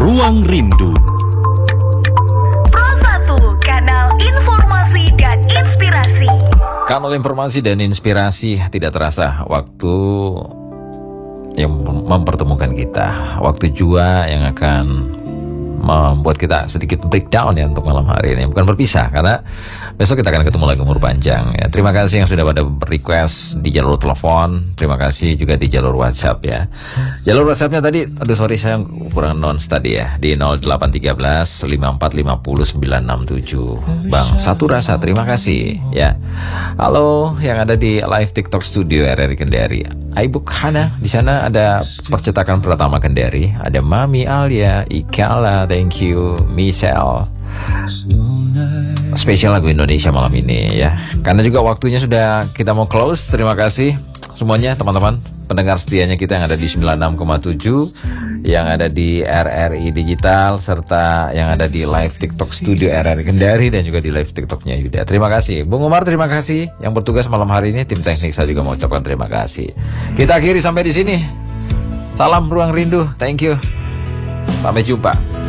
Ruang Rindu. Pro 1, kanal informasi dan inspirasi. Kanal informasi dan inspirasi, tidak terasa waktu yang mempertemukan kita. Waktu jua yang akan membuat kita sedikit breakdown ya untuk malam hari ini. Bukan berpisah, karena besok kita akan ketemu lagi umur panjang ya. Terima kasih yang sudah pada request di jalur telepon. Terima kasih juga di jalur WhatsApp ya. Jalur WhatsAppnya tadi, aduh sorry saya kurang announce tadi ya. Di 0813 5450 967. Bang Satu Rasa, terima kasih ya. Halo yang ada di live TikTok Studio RRI Kendari. Ibu Hana, di sana ada percetakan pertama Kendari. Ada Mami Alia, Ikala, thank you, Michelle. Spesial lagu Indonesia malam ini ya. Karena juga waktunya sudah kita mau close. Terima kasih semuanya teman-teman pendengar setianya kita yang ada di 96,7, yang ada di RRI Digital, serta yang ada di live TikTok Studio RRI Kendari, dan juga di live TikToknya Yuda. Terima kasih Bung Umar, terima kasih yang bertugas malam hari ini. Tim teknik saya juga mau ucapkan terima kasih. Kita akhiri sampai di sini. Salam Ruang Rindu, thank you, sampai jumpa.